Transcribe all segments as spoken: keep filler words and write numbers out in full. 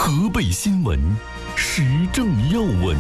河北新闻，时政要闻。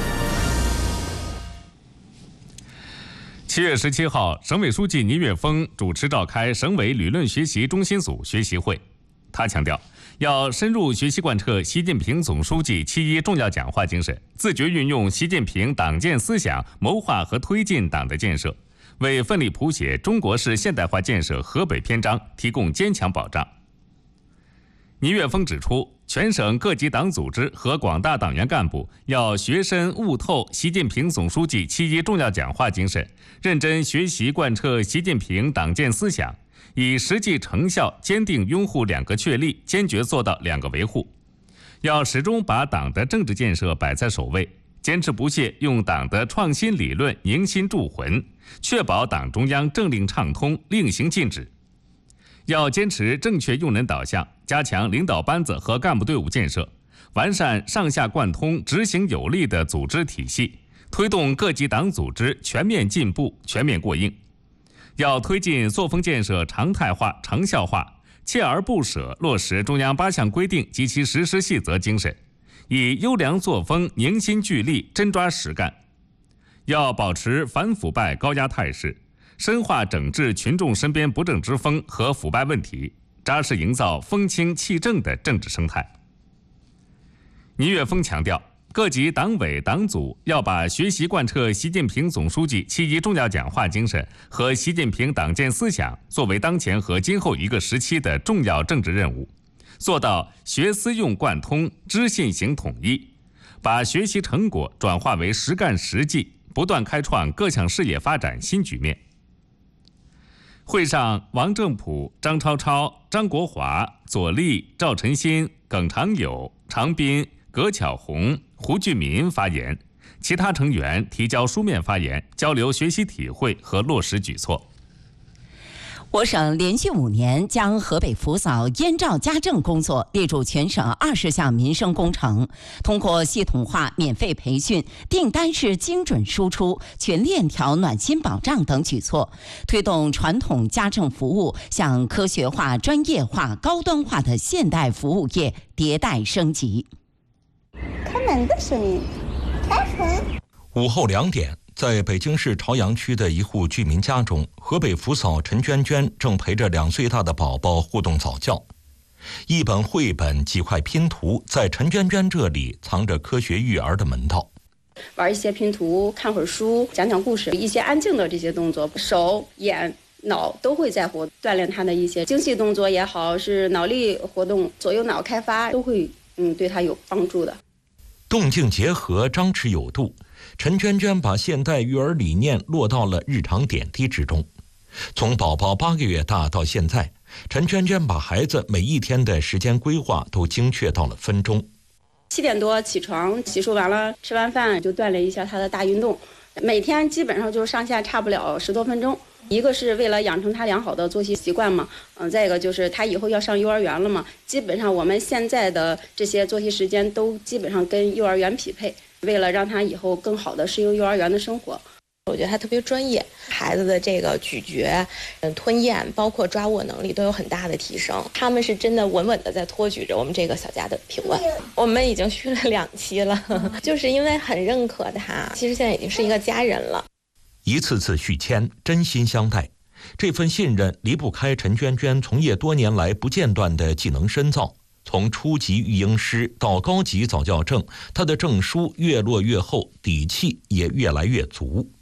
七月十七号，省委书记倪岳峰主持召开省委理论学习中心组学习会。他强调，要深入学习贯彻习近平总书记七一重要讲话精神，自觉运用习近平党建思想，谋划和推进党的建设，为奋力谱写中国式现代化建设河北篇章提供坚强保障。倪岳峰指出，全省各级党组织和广大党员干部要学深悟透习近平总书记七一重要讲话精神，认真学习贯彻习近平党建思想，以实际成效坚定拥护两个确立，坚决做到两个维护。要始终把党的政治建设摆在首位，坚持不懈用党的创新理论凝心铸魂，确保党中央政令畅通，令行禁止。要坚持正确用人导向，加强领导班子和干部队伍建设，完善上下贯通、执行有力的组织体系，推动各级党组织全面进步、全面过硬。要推进作风建设常态化、成效化，锲而不舍落实中央八项规定及其实施细则精神，以优良作风凝心聚力，真抓实干。要保持反腐败高压态势，深化整治群众身边不正之风和腐败问题，扎实营造风清气正的政治生态。倪岳峰强调，各级党委党组要把学习贯彻习近平总书记七一重要讲话精神和习近平党建思想作为当前和今后一个时期的重要政治任务，做到学思用贯通、知信行统一，把学习成果转化为实干实际，不断开创各项事业发展新局面。会上，王正普、张超超、张国华、左立、赵晨新、耿长友、常斌、葛巧红、胡俊民发言，其他成员提交书面发言，交流学习体会和落实举措。 我省连续五年将河北扶嫂燕赵家政工作列入全省二十项民生工程，通过系统化免费培训、订单式精准输出、全链条暖心保障等举措，推动传统家政服务向科学化、专业化、高端化的现代服务业迭代升级。 开门的声音，开门。 午后两点。在北京市朝阳区的一户居民家中，河北扶嫂陈娟娟正陪着两岁大的宝宝互动早教。一本绘本，几块拼图，在陈娟娟这里藏着科学育儿的门道。 玩一些拼图，看会儿书，讲讲故事，一些安静的这些动作，手、眼、脑都会在活，锻炼他的一些精细动作也好，是脑力活动、左右脑开发，都会嗯对他有帮助的。 动静结合，张弛有度。陈娟娟把现代育儿理念落到了日常点滴之中。从宝宝八个月大到现在，陈娟娟把孩子每一天的时间规划都精确到了分钟。 七点多起床，洗漱完了，吃完饭就锻炼一下他的大运动，每天基本上就上下差不了十多分钟。一个是为了养成他良好的作息习惯嘛，嗯，再一个就是他以后要上幼儿园了嘛，基本上我们现在的这些作息时间都基本上跟幼儿园匹配，为了让他以后更好的适应幼儿园的生活。 我觉得他特别专业，孩子的这个咀嚼、嗯吞咽，包括抓握能力都有很大的提升。他们是真的稳稳的在托举着我们这个小家的平稳。我们已经续了两期了，就是因为很认可他，其实现在已经是一个家人了。 一次次续签，真心相待，这份信任离不开陈娟娟从业多年来不间断的技能深造。从初级育婴师到高级早教证，她的证书越落越厚，底气也越来越足。